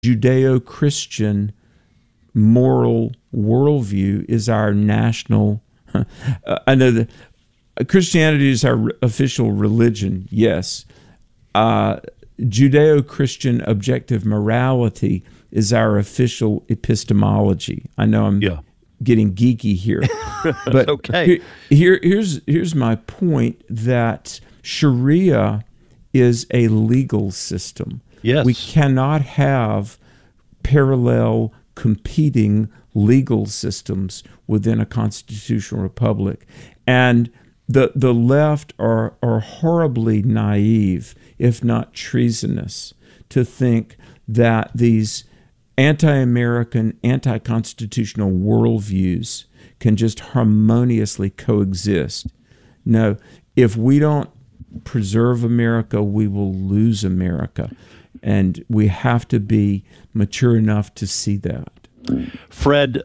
Judeo-Christian moral worldview is our national. I know that Christianity is our official religion, yes. Judeo-Christian objective morality is our official epistemology. I know I'm getting geeky here, but okay. Here's my point, that Sharia is a legal system. Yes. We cannot have parallel competing legal systems within a constitutional republic. And the left are horribly naive, if not treasonous, to think that these anti-American, anti-constitutional worldviews can just harmoniously coexist. No, if we don't preserve America, we will lose America. And we have to be mature enough to see that. Fred,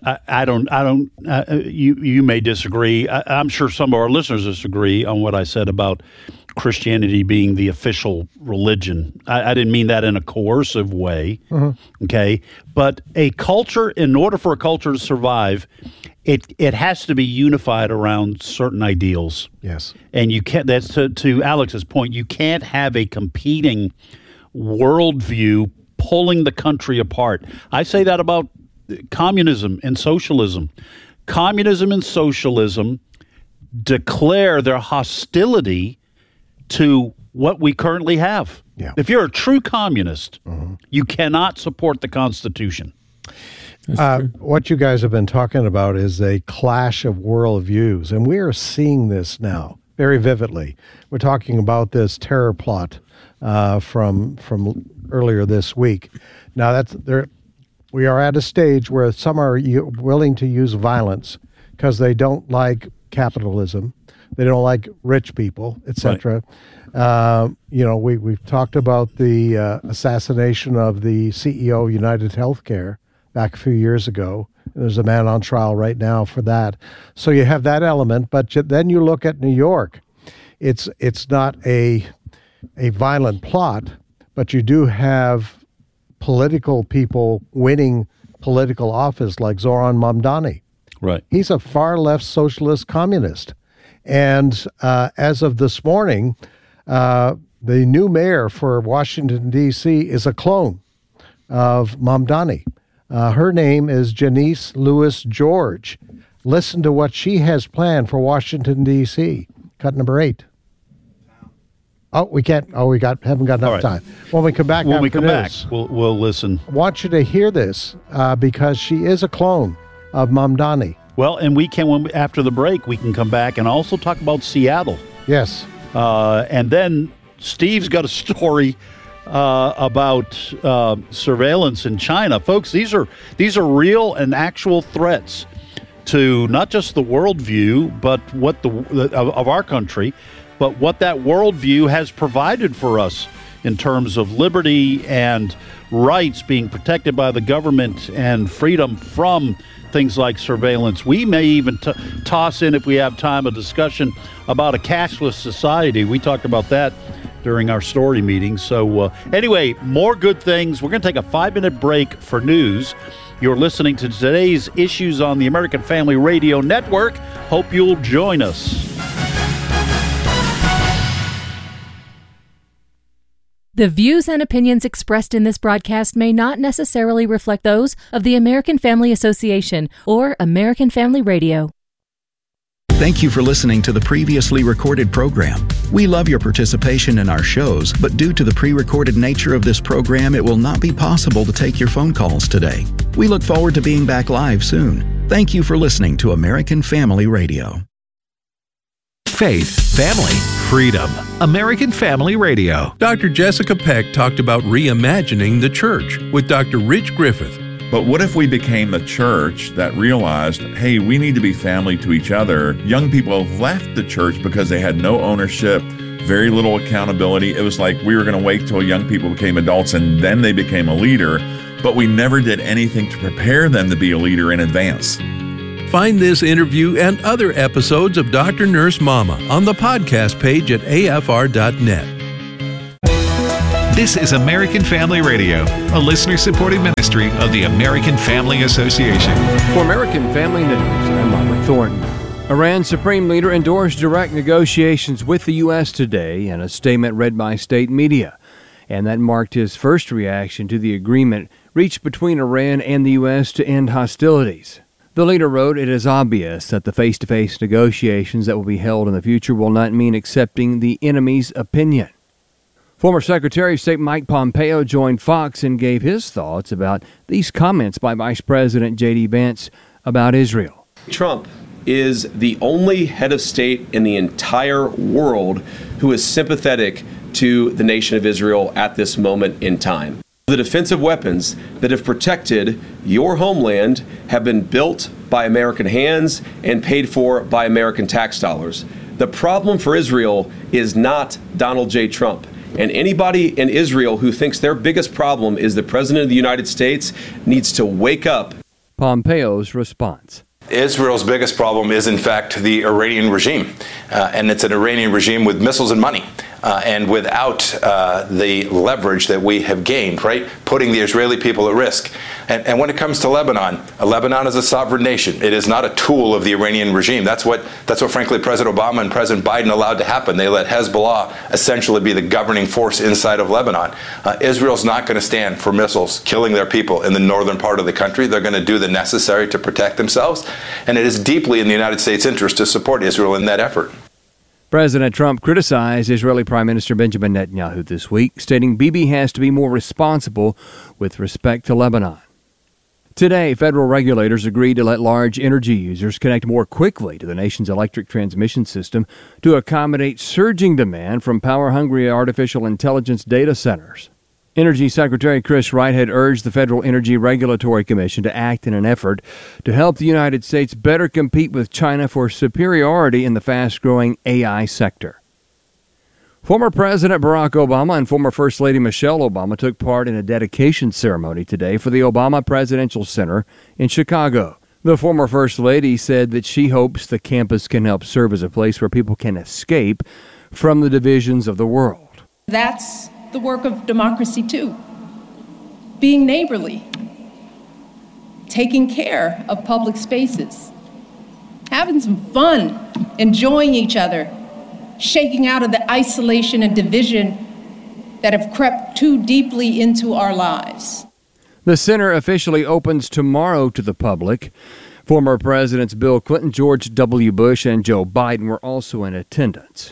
you may disagree. I'm sure some of our listeners disagree on what I said about Christianity being the official religion. I didn't mean that in a coercive way, okay? But a culture, in order for a culture to survive, it has to be unified around certain ideals. Yes. And you can't, that's to Alex's point, you can't have a competing worldview pulling the country apart. I say that about communism and socialism. Communism and socialism declare their hostility to what we currently have. Yeah. If you're a true communist, you cannot support the Constitution. What you guys have been talking about is a clash of worldviews, and we are seeing this now very vividly. We're talking about this terror plot from earlier this week. Now we are at a stage where some are willing to use violence because they don't like capitalism, they don't like rich people, etc. Right. We've talked about the assassination of the CEO of United Healthcare back a few years ago. There's a man on trial right now for that. So you have that element, but then you look at New York. It's not a violent plot, but you do have political people winning political office like Zoran Mamdani. Right. He's a far left socialist communist. And as of this morning, the new mayor for Washington, D.C. is a clone of Mamdani. Her name is Janice Lewis George. Listen to what she has planned for Washington, D.C. Cut number 8. Oh, we can't. Oh, haven't got enough time. When we come back, we'll listen. I want you to hear this because she is a clone of Mamdani. Well, and we can, after the break, we can come back and also talk about Seattle. Yes. And then Steve's got a story about surveillance in China. Folks, these are real and actual threats to not just the worldview, but what of our country, but what that worldview has provided for us in terms of liberty and rights being protected by the government and freedom from things like surveillance. We may even toss in, if we have time, a discussion about a cashless society. We talked about that during our story meeting. So anyway, more good things. We're going to take a 5-minute break for news. You're listening to today's Issues on the American Family Radio Network. Hope you'll join us. The views and opinions expressed in this broadcast may not necessarily reflect those of the American Family Association or American Family Radio. Thank you for listening to the previously recorded program. We love your participation in our shows, but due to the pre-recorded nature of this program, it will not be possible to take your phone calls today. We look forward to being back live soon. Thank you for listening to American Family Radio. Faith, family, freedom. American Family Radio. Dr. Jessica Peck talked about reimagining the church with Dr. Rich Griffith. But what if we became a church that realized, hey, we need to be family to each other? Young people have left the church because they had no ownership, very little accountability. It was like we were going to wait till young people became adults and then they became a leader, but we never did anything to prepare them to be a leader in advance. Find this interview and other episodes of Dr. Nurse Mama on the podcast page at afr.net. This is American Family Radio, a listener-supported ministry of the American Family Association. For American Family News, I'm Robert Thornton. Iran's supreme leader endorsed direct negotiations with the U.S. today in a statement read by state media, and that marked his first reaction to the agreement reached between Iran and the U.S. to end hostilities. The leader wrote, "It is obvious that the face-to-face negotiations that will be held in the future will not mean accepting the enemy's opinion." Former Secretary of State Mike Pompeo joined Fox and gave his thoughts about these comments by Vice President J.D. Vance about Israel. Trump is the only head of state in the entire world who is sympathetic to the nation of Israel at this moment in time. The defensive weapons that have protected your homeland have been built by American hands and paid for by American tax dollars. The problem for Israel is not Donald J. Trump. And anybody in Israel who thinks their biggest problem is the President of the United States needs to wake up. Pompeo's response. Israel's biggest problem is, in fact, the Iranian regime. And it's an Iranian regime with missiles and money. And without the leverage that we have gained, right, putting the Israeli people at risk. And when it comes to Lebanon is a sovereign nation. It is not a tool of the Iranian regime. That's what frankly, President Obama and President Biden allowed to happen. They let Hezbollah essentially be the governing force inside of Lebanon. Israel's not going to stand for missiles killing their people in the northern part of the country. They're going to do the necessary to protect themselves. And it is deeply in the United States' interest to support Israel in that effort. President Trump criticized Israeli Prime Minister Benjamin Netanyahu this week, stating Bibi has to be more responsible with respect to Lebanon. Today, federal regulators agreed to let large energy users connect more quickly to the nation's electric transmission system to accommodate surging demand from power-hungry artificial intelligence data centers. Energy Secretary Chris Wright had urged the Federal Energy Regulatory Commission to act in an effort to help the United States better compete with China for superiority in the fast-growing AI sector. Former President Barack Obama and former First Lady Michelle Obama took part in a dedication ceremony today for the Obama Presidential Center in Chicago. The former First Lady said that she hopes the campus can help serve as a place where people can escape from the divisions of the world. That's the work of democracy, too. Being neighborly, taking care of public spaces, having some fun, enjoying each other, shaking out of the isolation and division that have crept too deeply into our lives. The center officially opens tomorrow to the public. Former Presidents Bill Clinton, George W. Bush, and Joe Biden were also in attendance.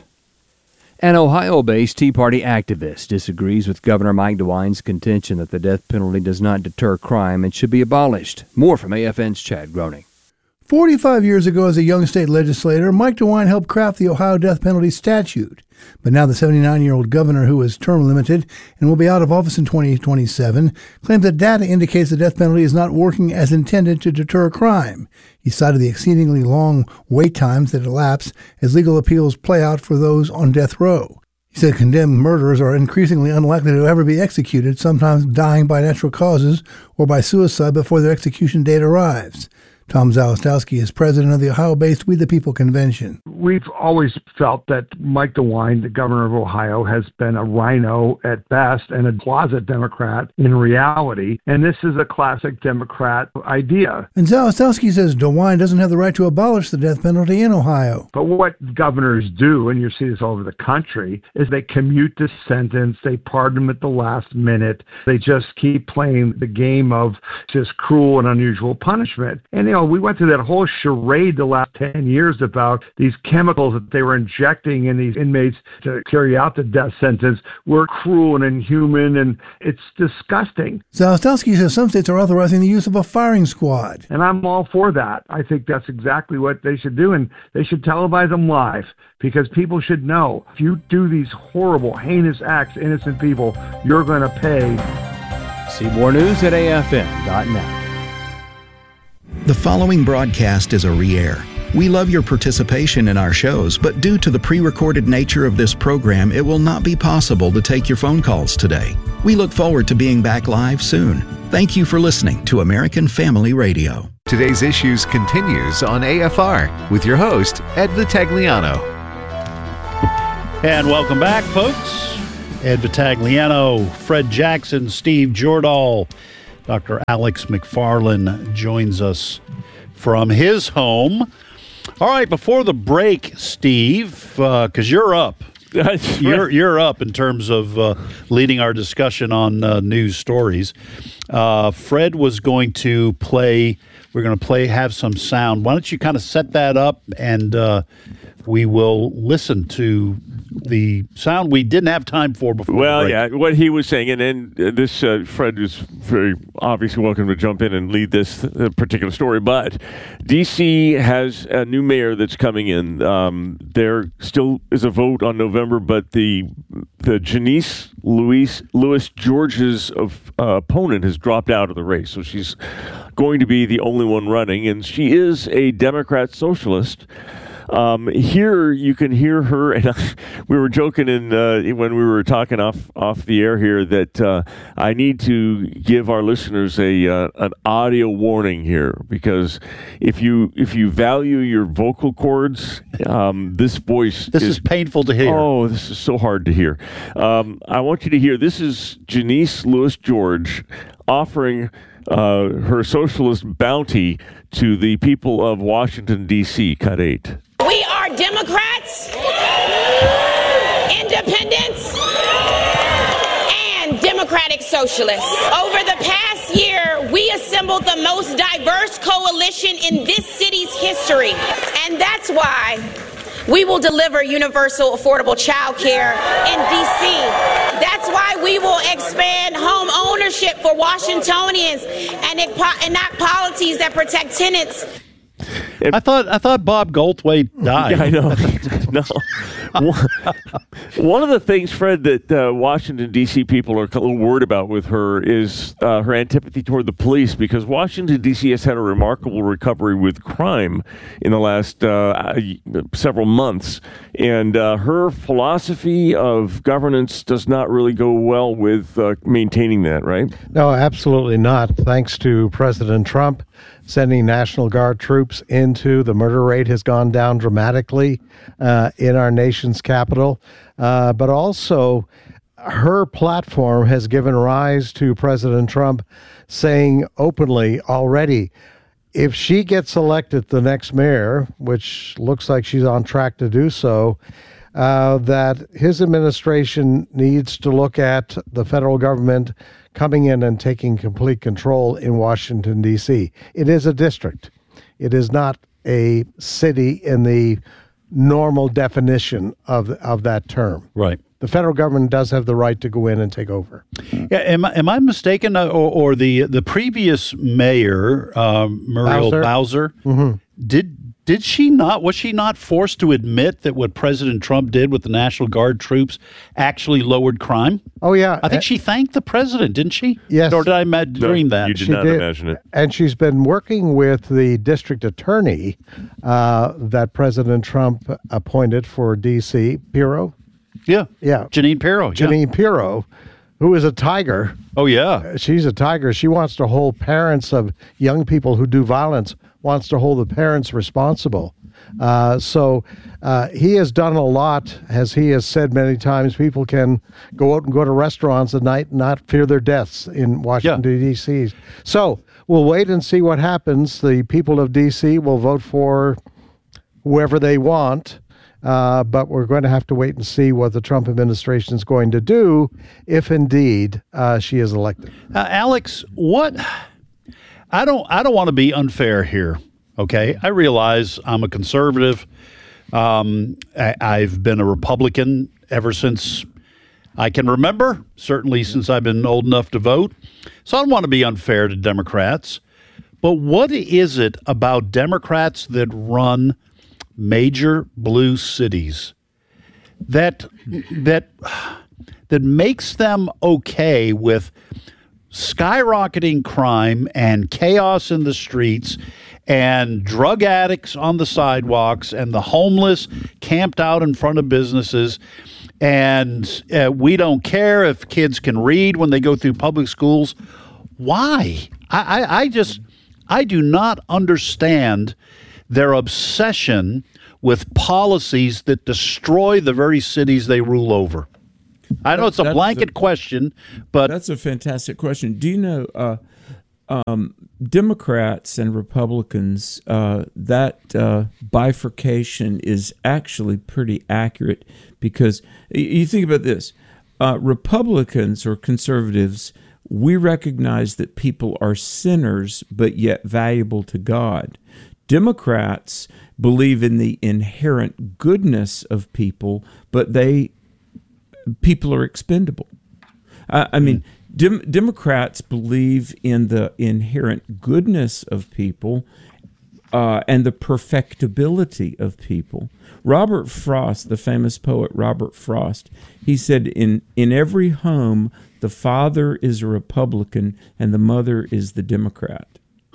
An Ohio-based Tea Party activist disagrees with Governor Mike DeWine's contention that the death penalty does not deter crime and should be abolished. More from AFN's Chad Groening. 45 years ago, as a young state legislator, Mike DeWine helped craft the Ohio death penalty statute. But now the 79-year-old governor, who is term limited and will be out of office in 2027, claims that data indicates the death penalty is not working as intended to deter crime. He cited the exceedingly long wait times that elapse as legal appeals play out for those on death row. He said condemned murderers are increasingly unlikely to ever be executed, sometimes dying by natural causes or by suicide before their execution date arrives. Tom Zalestowski is president of the Ohio-based We the People Convention. We've always felt that Mike DeWine, the governor of Ohio, has been a rhino at best and a closet Democrat in reality. And this is a classic Democrat idea. And Zalestowski says DeWine doesn't have the right to abolish the death penalty in Ohio. But what governors do, and you see this all over the country, is they commute the sentence, they pardon them at the last minute. They just keep playing the game of just cruel and unusual punishment. And we went through that whole charade the last 10 years about these chemicals that they were injecting in these inmates to carry out the death sentence were cruel and inhuman, and it's disgusting. Zalestowski says some states are authorizing the use of a firing squad. And I'm all for that. I think that's exactly what they should do, and they should televise them live, because people should know if you do these horrible, heinous acts to innocent people, you're going to pay. See more news at AFN.net. The following broadcast is a re-air. We love your participation in our shows, but due to the pre-recorded nature of this program, it will not be possible to take your phone calls today. We look forward to being back live soon. Thank you for listening to American Family Radio. Today's Issues continues on AFR with your host, Ed Vitagliano. And welcome back, folks. Ed Vitagliano, Fred Jackson, Steve Jordahl. Dr. Alex McFarland joins us from his home. All right, before the break, Steve, because you're up. You're up in terms of leading our discussion on news stories. Fred was going to play. We're going to have some sound. Why don't you kind of set that up, and we will listen to the sound we didn't have time for before. Well, yeah, what he was saying, and then this Fred is very obviously welcome to jump in and lead this particular story. But D.C. has a new mayor that's coming in. There still is a vote on November, but the Janice Lewis George's opponent has dropped out of the race, so she's going to be the only one running, and she is a Democrat socialist. Here you can hear her, and we were joking when we were talking off the air here that I need to give our listeners an audio warning here, because if you value your vocal cords, this voice is painful to hear. Oh, this is so hard to hear. I want you to hear. This is Janice Lewis George offering her socialist bounty to the people of Washington, D.C. Cut 8. We are Democrats, independents, and democratic socialists. Over the past year, we assembled the most diverse coalition in this city's history. And that's why we will deliver universal affordable child care in D.C. That's why we will expand home ownership for Washingtonians and enact policies that protect tenants. I thought Bob Goldthwait died. Yeah, I know. No. One of the things, Fred, that Washington, D.C. people are a little worried about with her is her antipathy toward the police, because Washington, D.C. has had a remarkable recovery with crime in the last several months. And her philosophy of governance does not really go well with maintaining that, right? No, absolutely not. Thanks to President Trump sending National Guard troops into, the murder rate has gone down dramatically in our nation's capital. But also, her platform has given rise to President Trump saying openly already, if she gets elected the next mayor, which looks like she's on track to do so, that his administration needs to look at the federal government coming in and taking complete control in Washington, D.C. It is a district. It is not a city in the normal definition of that term. Right. The federal government does have the right to go in and take over. Yeah, am I mistaken? Or the previous mayor, Muriel Bowser, did she not? Was she not forced to admit that what President Trump did with the National Guard troops actually lowered crime? Oh yeah, I think she thanked the president, didn't she? Yes. Or did I dream that? You did not imagine it. And she's been working with the district attorney that President Trump appointed for D.C., Pirro. Yeah. Jeanine Pirro. Jeanine Pirro, who is a tiger. Oh, yeah. She's a tiger. She wants to hold parents of young people who do violence, wants to hold the parents responsible. So he has done a lot. As he has said many times, people can go out and go to restaurants at night and not fear their deaths in Washington, D.C. So we'll wait and see what happens. The people of D.C. will vote for whoever they want. But we're going to have to wait and see what the Trump administration is going to do if indeed she is elected. Alex, what? I don't want to be unfair here. Okay, I realize I'm a conservative. I've been a Republican ever since I can remember. Certainly since I've been old enough to vote. So I don't want to be unfair to Democrats. But what is it about Democrats that run major blue cities that makes them okay with skyrocketing crime and chaos in the streets and drug addicts on the sidewalks and the homeless camped out in front of businesses, and we don't care if kids can read when they go through public schools? Why? I do not understand their obsession with policies that destroy the very cities they rule over. I know it's a blanket question, but that's a fantastic question. Do you know Democrats and Republicans, that bifurcation is actually pretty accurate, because you think about this. Republicans or conservatives, we recognize that people are sinners, but yet valuable to God. Democrats believe in the inherent goodness of people, but people are expendable. I mean, Democrats believe in the inherent goodness of people and the perfectibility of people. Robert Frost, the famous poet Robert Frost, he said, in every home, the father is a Republican and the mother is the Democrat.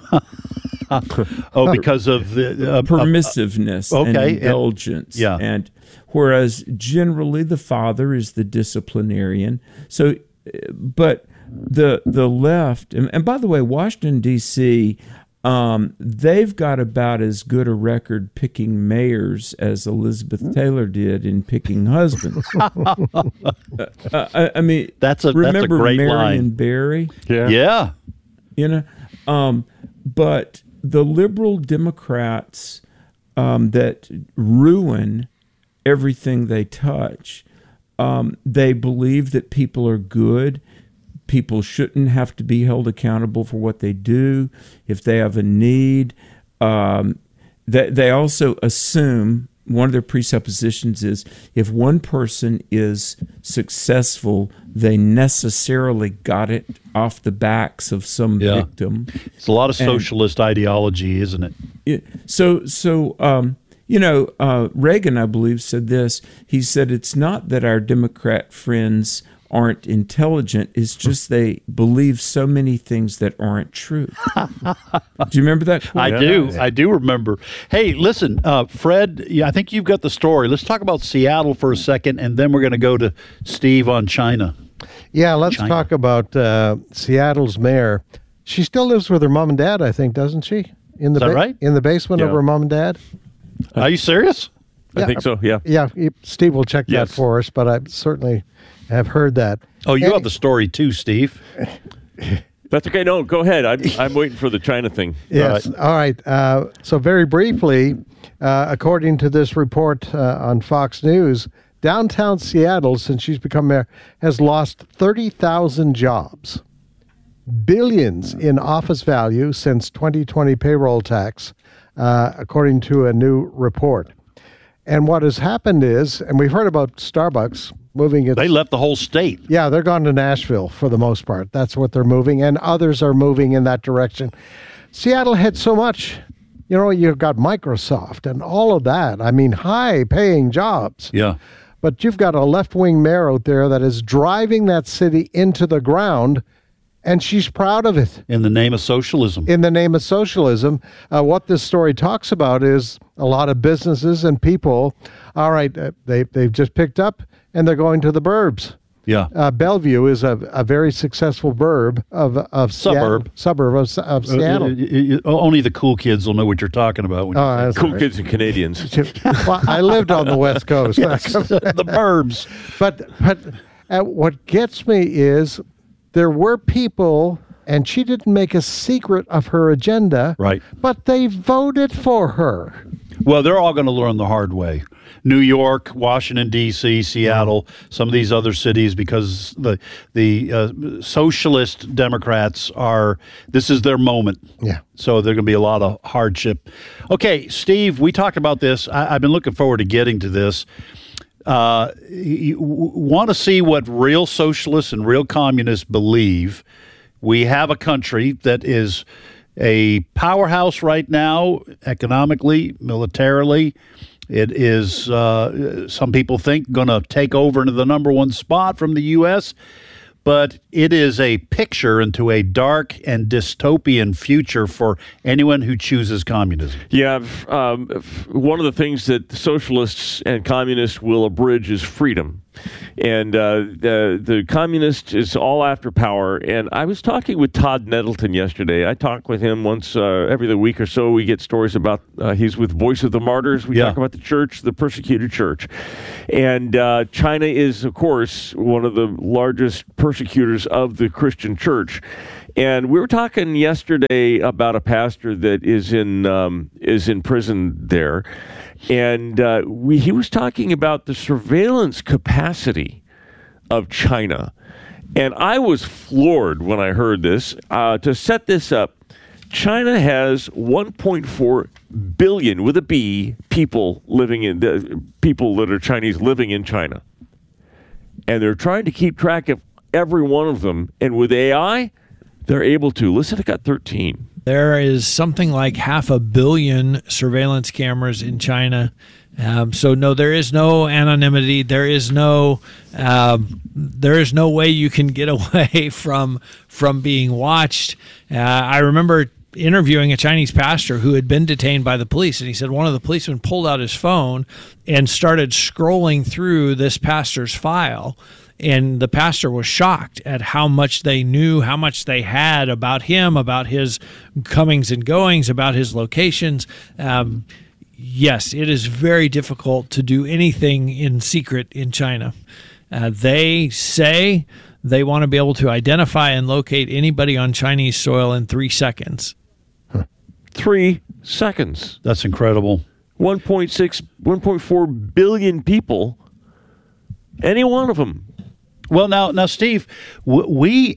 Because of the permissiveness and indulgence. And whereas generally the father is the disciplinarian. So, but the left, and by the way, Washington, D.C., they've got about as good a record picking mayors as Elizabeth Taylor did in picking husbands. I mean, that's a remember great Marion line. Barry? Yeah. You know, but the liberal Democrats that ruin everything they touch, they believe that people are good. People shouldn't have to be held accountable for what they do. If they have a need, they also assume, one of their presuppositions is, if one person is successful, they necessarily got it off the backs of some victim. It's a lot of socialist ideology, isn't it? Reagan, I believe, said this. He said, it's not that our Democrat friends aren't intelligent, it's just they believe so many things that aren't true. Do you remember that quote? I do remember. Hey, listen, Fred, I think you've got the story. Let's talk about Seattle for a second, and then we're going to go to Steve on China. Yeah, let's talk about Seattle's mayor. She still lives with her mom and dad, I think, doesn't she? Is that right? In the basement of her mom and dad? Are you serious? I think so, yeah. Yeah, Steve will check that for us, but I certainly have heard that. Oh, you have the story too, Steve. That's okay. No, go ahead. I'm waiting for the China thing. Yes. All right. So very briefly, according to this report on Fox News, downtown Seattle, since she's become mayor, has lost 30,000 jobs, billions in office value since 2020 payroll tax, according to a new report. And what has happened is, and we've heard about Starbucks moving its... They left the whole state. Yeah, they're gone to Nashville for the most part. That's what they're moving, and others are moving in that direction. Seattle had so much. You know, you've got Microsoft and all of that. I mean, high-paying jobs. Yeah. But you've got a left-wing mayor out there that is driving that city into the ground, and she's proud of it. In the name of socialism. In the name of socialism. What this story talks about is a lot of businesses and people, all right, they've just picked up and they're going to the burbs. Yeah. Bellevue is a very successul suburb of Seattle. Seattle. Only the cool kids will know what you're talking about. When cool kids and Canadians. Well, I lived on the West Coast. Yes, the burbs. But what gets me is there were people, and she didn't make a secret of her agenda, right? But they voted for her. Well, they're all going to learn the hard way. New York, Washington, D.C., Seattle, some of these other cities, because the socialist Democrats this is their moment. Yeah. So there's going to be a lot of hardship. Okay, Steve, we talked about this. I've been looking forward to getting to this. You want to see what real socialists and real communists believe. We have a country that is a powerhouse right now, economically, militarily. It is, some people think, going to take over into the number one spot from the U.S., but it is a picture into a dark and dystopian future for anyone who chooses communism. Yeah, one of the things that socialists and communists will abridge is freedom. And the communist is all after power. And I was talking with Todd Nettleton yesterday. I talk with him once every week or so. We get stories about, he's with Voice of the Martyrs. We talk about the church, the persecuted church. And China is, of course, one of the largest persecutors of the Christian church. And we were talking yesterday about a pastor that is in prison there. And he was talking about the surveillance capacity of China. And I was floored when I heard this. To set this up, China has 1.4 billion, with a B, people that are Chinese living in China. And they're trying to keep track of every one of them. And with AI, they're able to. Listen, I got 13. There is something like 500 million surveillance cameras in China. So no, there is no anonymity. There is no way you can get away from being watched. I remember interviewing a Chinese pastor who had been detained by the police, and he said one of the policemen pulled out his phone and started scrolling through this pastor's file. And the pastor was shocked at how much they knew, how much they had about him, about his comings and goings, about his locations. Yes, it is very difficult to do anything in secret in China. They say they want to be able to identify and locate anybody on Chinese soil in 3 seconds. 3 seconds. That's incredible. 1.4 billion people, any one of them. Well, now, Steve, we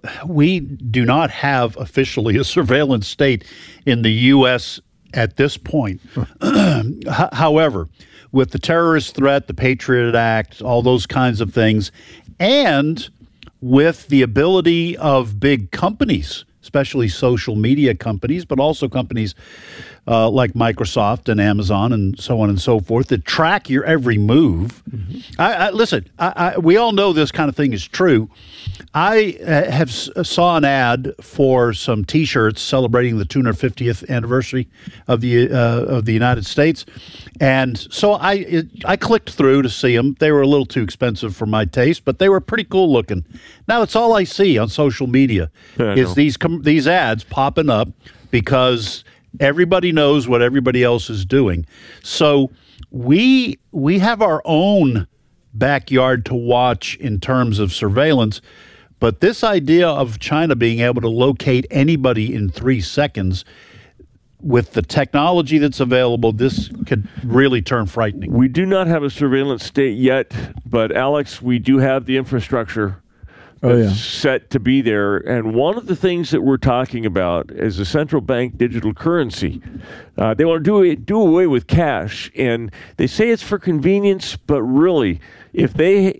do not have officially a surveillance state in the U.S. at this point. However, with the terrorist threat, the Patriot Act, all those kinds of things, and with the ability of big companies, especially social media companies, but also companies like Microsoft and Amazon and so on and so forth that track your every move. Mm-hmm. Listen, we all know this kind of thing is true. I saw an ad for some T-shirts celebrating the 250th anniversary of the United States, and so I clicked through to see them. They were a little too expensive for my taste, but they were pretty cool looking. Now that's all I see on social media is these ads popping up because everybody knows what everybody else is doing. So we have our own backyard to watch in terms of surveillance. But this idea of China being able to locate anybody in 3 seconds with the technology that's available, this could really turn frightening. We do not have a surveillance state yet, but Alex, we do have the infrastructure set to be there. And one of the things that we're talking about is a central bank digital currency. They want to do away with cash, and they say it's for convenience, but really, if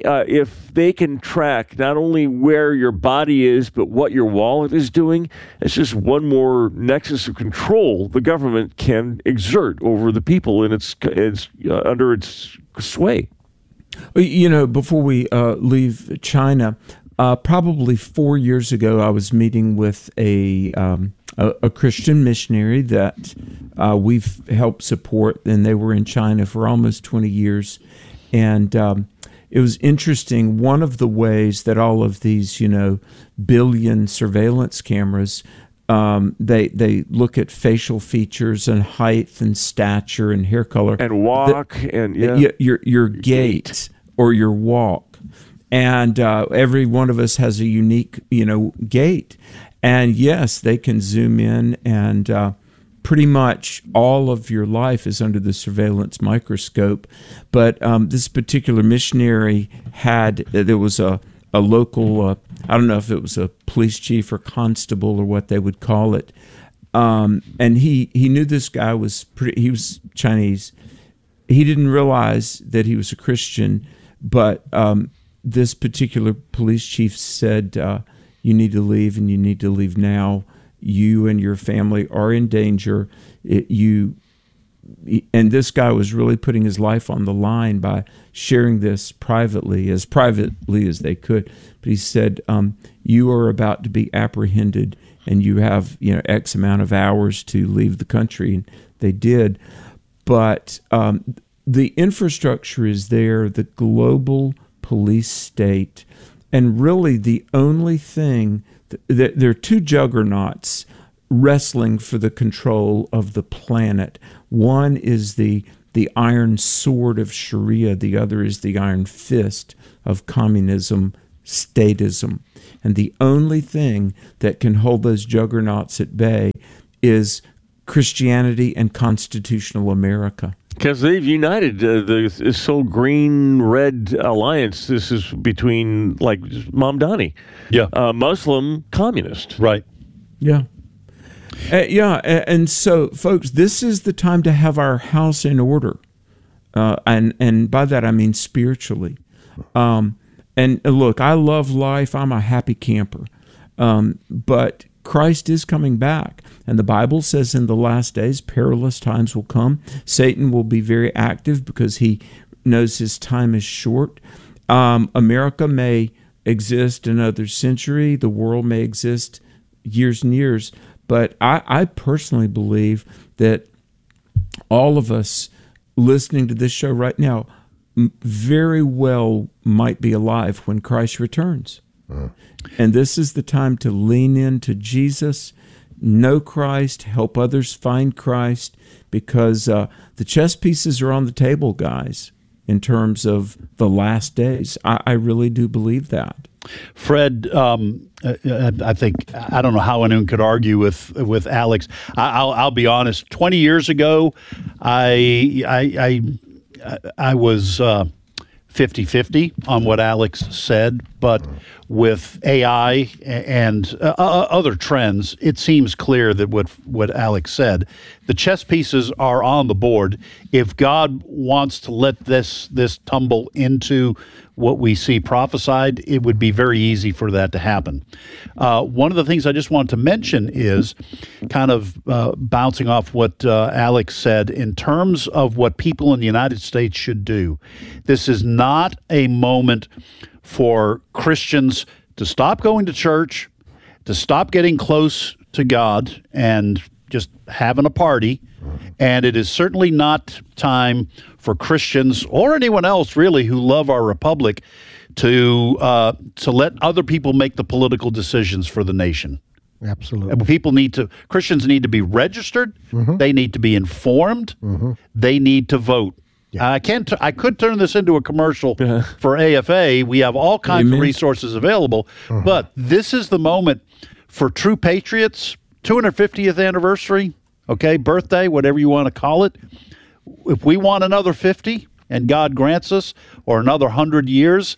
they can track not only where your body is, but what your wallet is doing, it's just one more nexus of control the government can exert over the people in its under its sway. You know, before we leave China, probably 4 years ago, I was meeting with a Christian missionary that we've helped support, and they were in China for almost 20 years. And it was interesting. One of the ways that all of these, billion surveillance cameras, they look at facial features and height and stature and hair color and walk your gait or your walk. And every one of us has a unique, gait. And yes, they can zoom in, and pretty much all of your life is under the surveillance microscope. But this particular missionary there was a local, I don't know if it was a police chief or constable or what they would call it. And he knew this guy he was Chinese. He didn't realize that he was a Christian, but this particular police chief said, you need to leave, and you need to leave now. You and your family are in danger. And this guy was really putting his life on the line by sharing this privately as they could. But he said, you are about to be apprehended, and you have X amount of hours to leave the country. And they did. But the infrastructure is there. The global police state. And really the only thing, there are two juggernauts wrestling for the control of the planet. One is the iron sword of Sharia. The other is the iron fist of communism, statism. And the only thing that can hold those juggernauts at bay is Christianity and constitutional America. Because they've united this whole green-red alliance. This is between, like, Mamdani. Yeah. Muslim communist. Right. Yeah. And so, folks, this is the time to have our house in order. And by that I mean spiritually. And look, I love life. I'm a happy camper. But Christ is coming back. And the Bible says in the last days, perilous times will come. Satan will be very active because he knows his time is short. America may exist another century. The world may exist years and years. But I personally believe that all of us listening to this show right now very well might be alive when Christ returns. And this is the time to lean into Jesus, know Christ, help others find Christ, because the chess pieces are on the table, guys, in terms of the last days. I really do believe that. Fred, I think, I don't know how anyone could argue with Alex. I'll be honest. 20 years ago, I was 50-50 on what Alex said, but with AI and other trends, it seems clear that what Alex said, the chess pieces are on the board. If God wants to let this tumble into what we see prophesied, it would be very easy for that to happen. One of the things I just wanted to mention is kind of bouncing off what Alex said in terms of what people in the United States should do. This is not a moment for Christians to stop going to church, to stop getting close to God and just having a party. And it is certainly not time for Christians or anyone else really who love our republic to let other people make the political decisions for the nation. Absolutely. Christians need to be registered. Mm-hmm. They need to be informed. Mm-hmm. They need to vote. Yeah. I could turn this into a commercial for AFA. We have all kinds of resources available, but this is the moment for true patriots. 250th anniversary, birthday, whatever you want to call it. If we want another 50, and God grants us, or another 100 years,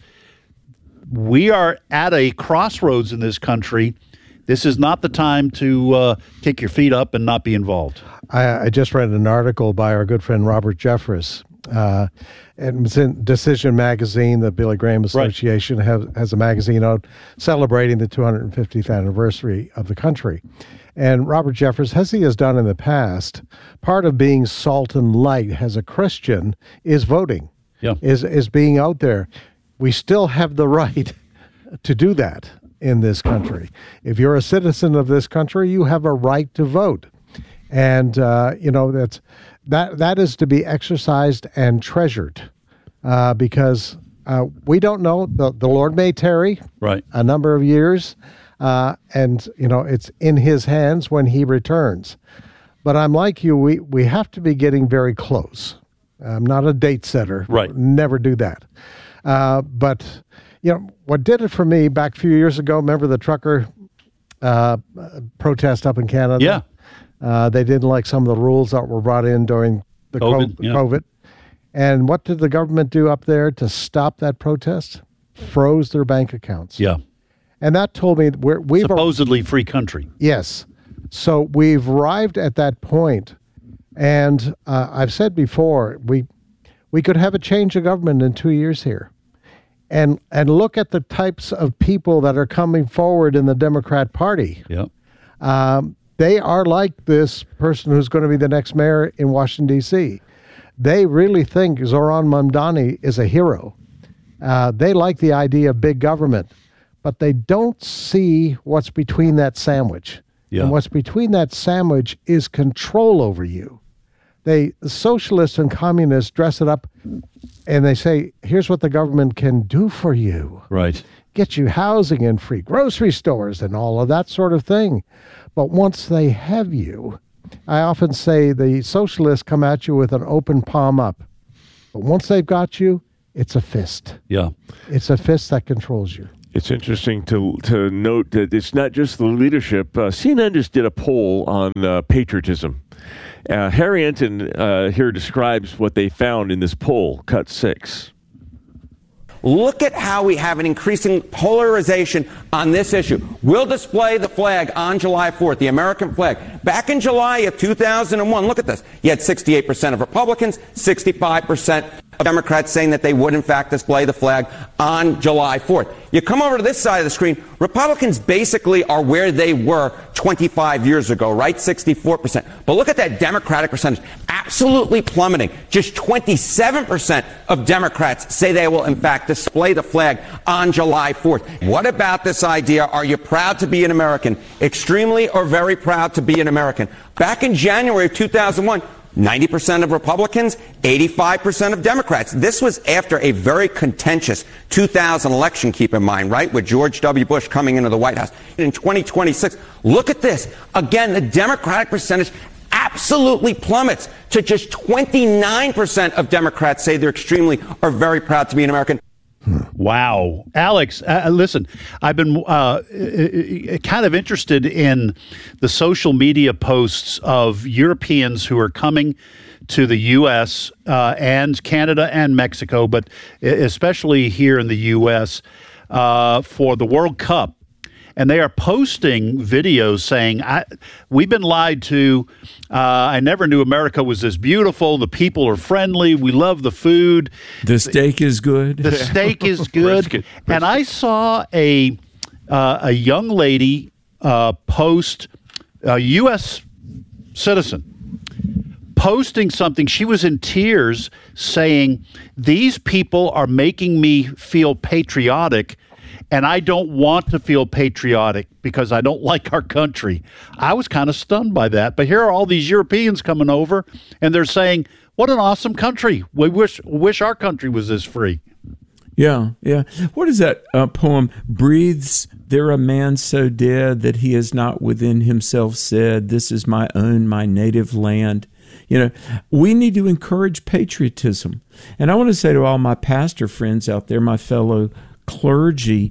we are at a crossroads in this country. This is not the time to kick your feet up and not be involved. I just read an article by our good friend Robert Jeffress. It was in Decision Magazine. The Billy Graham Association has a magazine out celebrating the 250th anniversary of the country. And Robert Jeffress, as he has done in the past, part of being salt and light as a Christian is voting, is being out there. We still have the right to do that in this country. If you're a citizen of this country, you have a right to vote. And, that is to be exercised and treasured because we don't know. The Lord may tarry a number of years, and, it's in his hands when he returns. But I'm like you, we have to be getting very close. I'm not a date setter. Right. Never do that. But, what did it for me back a few years ago, remember the trucker protest up in Canada? Yeah. They didn't like some of the rules that were brought in during the COVID. And what did the government do up there to stop that protest? Froze their bank accounts. Yeah. And that told me we've supposedly free country. Yes. So we've arrived at that point. And I've said before, we could have a change of government in 2 years here. And look at the types of people that are coming forward in the Democrat Party. Yeah. They are like this person who's going to be the next mayor in Washington, D.C. They really think Zoran Mamdani is a hero. They like the idea of big government, but they don't see what's between that sandwich. Yeah. And what's between that sandwich is control over you. Socialists and communists dress it up and they say, here's what the government can do for you. Right. Get you housing and free grocery stores and all of that sort of thing. But once they have you, I often say the socialists come at you with an open palm up. But once they've got you, it's a fist. Yeah. It's a fist that controls you. It's interesting to note that it's not just the leadership. CNN just did a poll on patriotism. Harry Enton here describes what they found in this poll, cut 6. Look at how we have an increasing polarization on this issue. We'll display the flag on July 4th, the American flag. Back in July of 2001, look at this. You had 68% of Republicans, 65% of Democrats saying that they would, in fact, display the flag on July 4th. You come over to this side of the screen, Republicans basically are where they were 25 years ago, right? 64%. But look at that Democratic percentage, absolutely plummeting. Just 27% of Democrats say they will, in fact, display the flag on July 4th. What about this idea? Are you proud to be an American? Extremely or very proud to be an American? Back in January of 2001, 90% of Republicans, 85% of Democrats. This was after a very contentious 2000 election, keep in mind, right, with George W. Bush coming into the White House. In 2026, look at this. Again, the Democratic percentage absolutely plummets to just 29% of Democrats say they're extremely or very proud to be an American. Wow. Alex, listen, I've been kind of interested in the social media posts of Europeans who are coming to the U.S. And Canada and Mexico, but especially here in the U.S. For the World Cup. And they are posting videos saying, we've been lied to. I never knew America was this beautiful. The people are friendly. We love the food. The steak is good. The steak is good. Brisket. And I saw a young lady post, a U.S. citizen, posting something. She was in tears saying, these people are making me feel patriotic. And I don't want to feel patriotic because I don't like our country. I was kind of stunned by that. But here are all these Europeans coming over, and they're saying, what an awesome country. We wish our country was this free. Yeah, yeah. What is that poem? Breathes there a man so dead that he has not within himself said, this is my own, my native land. You know, we need to encourage patriotism. And I want to say to all my pastor friends out there, my fellow clergy,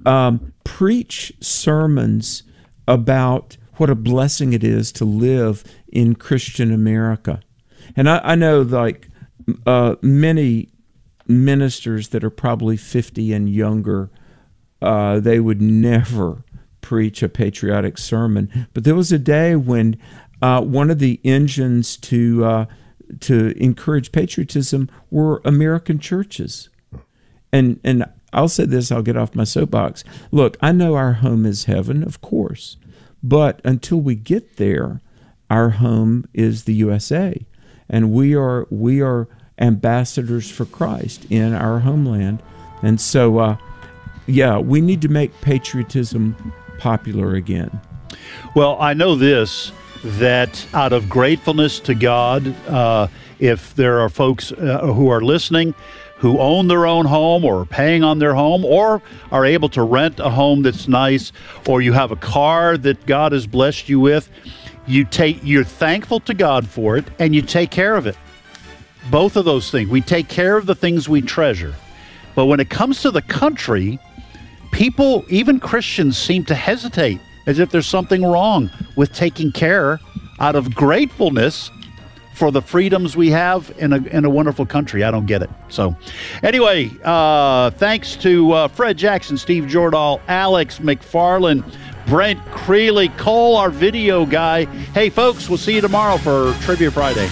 preach sermons about what a blessing it is to live in Christian America. And I know, like, many ministers that are probably 50 and younger, they would never preach a patriotic sermon. But there was a day when one of the engines to encourage patriotism were American churches. And I'll say this, I'll get off my soapbox. Look, I know our home is heaven, of course, but until we get there, our home is the USA, and we are ambassadors for Christ in our homeland. And so, we need to make patriotism popular again. Well, I know this, that out of gratefulness to God, if there are folks who are listening who own their own home or are paying on their home or are able to rent a home that's nice, or you have a car that God has blessed you with, you're thankful to God for it and you take care of it. Both of those things. We take care of the things we treasure. But when it comes to the country, people, even Christians, seem to hesitate as if there's something wrong with taking care out of gratefulness for the freedoms we have in a wonderful country. I don't get it. So anyway, thanks to Fred Jackson, Steve Jordahl, Alex McFarland, Brent Creeley, Cole, our video guy. Hey, folks, we'll see you tomorrow for Trivia Friday.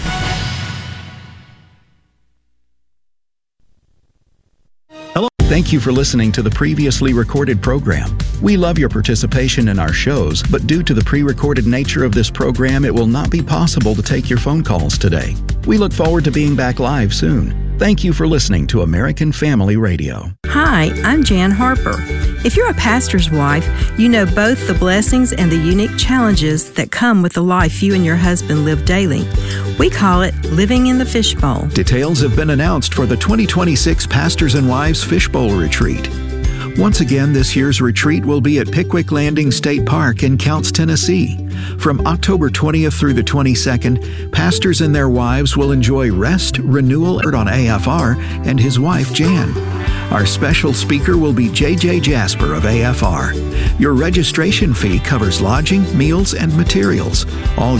Thank you for listening to the previously recorded program. We love your participation in our shows, but due to the pre-recorded nature of this program, it will not be possible to take your phone calls today. We look forward to being back live soon. Thank you for listening to American Family Radio. Hi, I'm Jan Harper. If you're a pastor's wife, you know both the blessings and the unique challenges that come with the life you and your husband live daily. We call it living in the fishbowl. Details have been announced for the 2026 Pastors and Wives Fishbowl Retreat. Once again, this year's retreat will be at Pickwick Landing State Park in Counce, Tennessee. From October 20th through the 22nd, pastors and their wives will enjoy rest, renewal on AFR and his wife, Jan. Our special speaker will be J.J. Jasper of AFR. Your registration fee covers lodging, meals, and materials. All